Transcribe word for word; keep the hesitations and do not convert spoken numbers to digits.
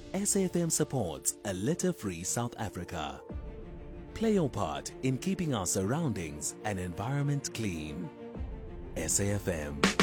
S A F M supports a litter-free South Africa. Play your part in keeping our surroundings and environment clean. S A F M.